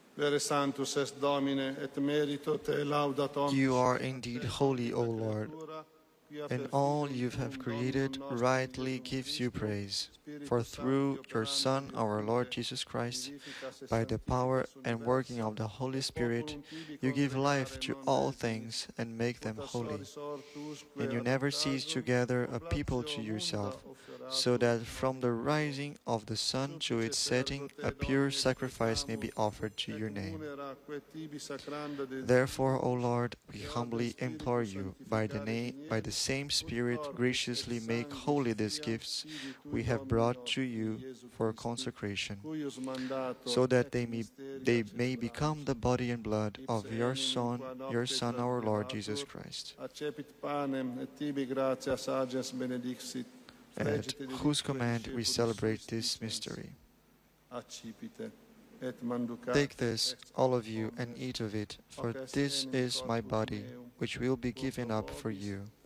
Vere sanctus est Domine, et merito te laudatom. You are indeed holy, O Lord, and all you have created rightly gives you praise. For through your Son, our Lord Jesus Christ, by the power and working of the Holy Spirit, you give life to all things and make them holy. And you never cease to gather a people to yourself, so that from the rising of the sun to its setting a pure sacrifice may be offered to your name. Therefore, O Lord, we humbly implore you, by the same Spirit, graciously make holy these gifts we have brought to you for consecration, so that they may become the body and blood of your Son, our Lord Jesus Christ, at whose command we celebrate this mystery. Take this, all of you, and eat of it, for this is my body, which will be given up for you.